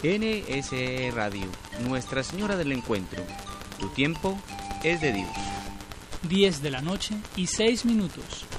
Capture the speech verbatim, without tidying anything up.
N S E Radio, Nuestra Señora del Encuentro. Tu tiempo es de Dios. diez de la noche y seis minutos.